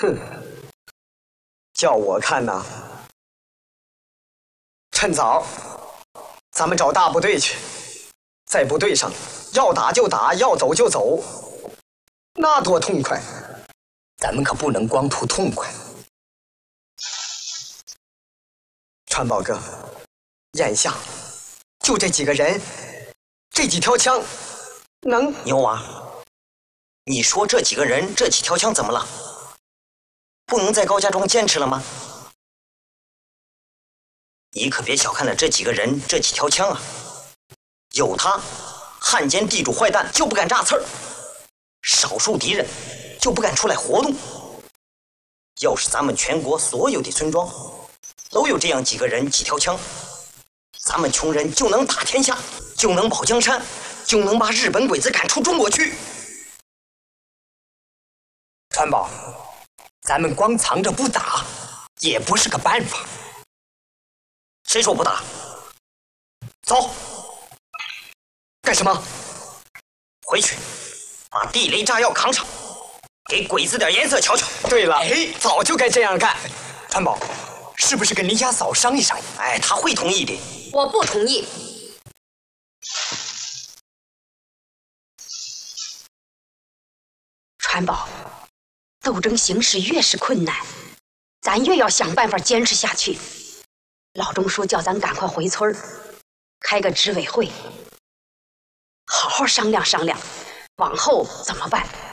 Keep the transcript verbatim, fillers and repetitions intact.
哼，叫我看呐，趁早，咱们找大部队去，在部队上要打就打，要走就走，那多痛快！ 咱们可不能光图痛快。 川宝哥，眼下就这几个人，这几条枪，能？ 牛娃，你说这几个人，这几条枪怎么了？不能在高家庄坚持了吗？你可别小看了这几个人，这几条枪啊！有他，汉奸地主坏蛋就不敢炸刺儿，少数敌人就不敢出来活动。要是咱们全国所有的村庄都有这样几个人几条枪，咱们穷人就能打天下，就能保江山，就能把日本鬼子赶出中国去。 川宝，咱们光藏着不打也不是个办法。 谁说不打？走！ 干什么？ 回去把地雷炸药扛上，给鬼子点颜色瞧瞧。 对了， 哎， 早就该这样干。 川宝，是不是跟林家嫂商议商议？ 哎，他会同意的。 我不同意。川宝，斗争形势越是困难，咱越要想办法坚持下去。老钟说叫咱赶快回村儿，开个执委会，好好商量商量，往后怎么办。